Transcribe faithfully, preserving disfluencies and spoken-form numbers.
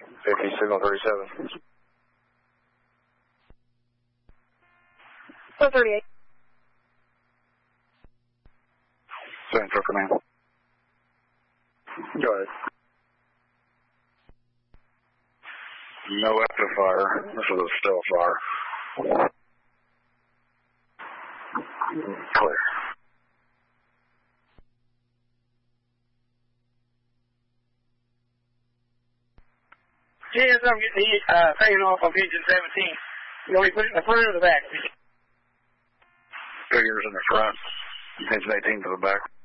fifty, signal thirty-seven. So thirty-eight. Central Command. Go ahead. No active fire. This is a still fire. Clear. G S, I'm getting the uh, taking off on Pigeon seventeen. You want me to put it in the front or the back? Figures in the front. Pigeon eighteen to the back.